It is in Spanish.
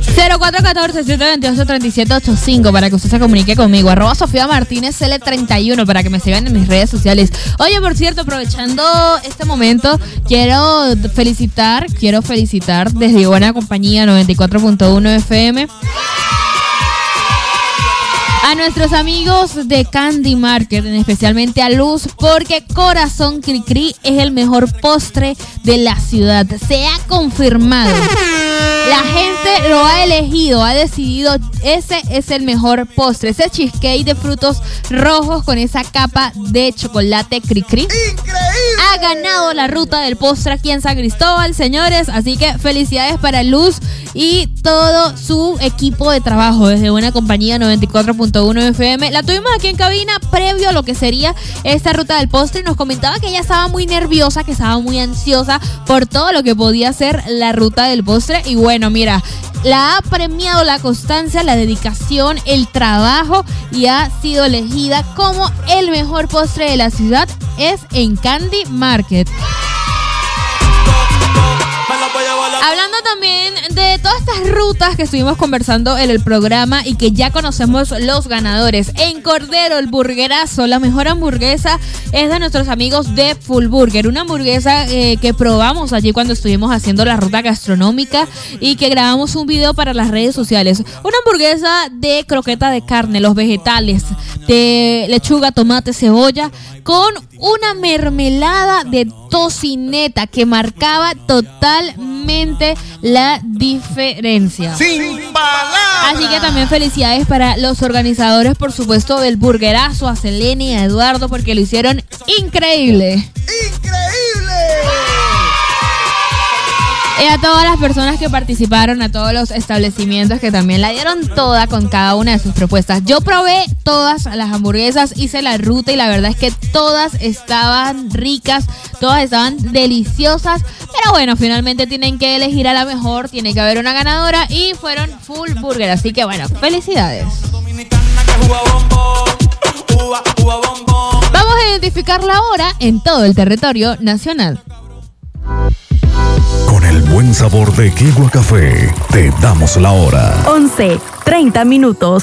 0414-728-3785 para que usted se comunique conmigo. @Sofía Martínez L31 para que me sigan en mis redes sociales. Oye, por cierto, aprovechando este momento, quiero felicitar desde Buena Compañía 94.1 FM a nuestros amigos de Candy Market, especialmente a Luz, porque Corazón Cricri es el mejor postre de la ciudad. Se ha confirmado. La gente lo ha elegido, ha decidido, ese es el mejor postre. Ese cheesecake de frutos rojos con esa capa de chocolate Cricri. ¡Increíble! Ha ganado la ruta del postre aquí en San Cristóbal, señores. Así que felicidades para Luz y todo su equipo de trabajo desde Buena Compañía 94.1 FM. La tuvimos aquí en cabina previo a lo que sería esta ruta del postre y nos comentaba que ella estaba muy nerviosa, que estaba muy ansiosa por todo lo que podía ser la ruta del postre. Y bueno, mira, la ha premiado la constancia, la dedicación, el trabajo y ha sido elegida como el mejor postre de la ciudad. Es en Candy Market. Hablando también de todas estas rutas que estuvimos conversando en el programa y que ya conocemos los ganadores. En Cordero, el burguerazo, la mejor hamburguesa es de nuestros amigos de Full Burger. Una hamburguesa que probamos allí cuando estuvimos haciendo la ruta gastronómica y que grabamos un video para las redes sociales. Una hamburguesa de croqueta de carne, los vegetales, de lechuga, tomate, cebolla, con una mermelada de tocineta que marcaba totalmente la diferencia. ¡Sin palabras! Así que también felicidades para los organizadores, por supuesto, del burguerazo, a Selene y a Eduardo, porque lo hicieron increíble. ¡Increíble! Y a todas las personas que participaron, a todos los establecimientos que también la dieron toda con cada una de sus propuestas. Yo probé todas las hamburguesas, hice la ruta y la verdad es que todas estaban ricas, todas estaban deliciosas. Pero bueno, finalmente tienen que elegir a la mejor, tiene que haber una ganadora y fueron Full Burger. Así que bueno, felicidades. Vamos a identificar la hora en todo el territorio nacional. Con el buen sabor de Kigua Café, te damos la hora. 11:30.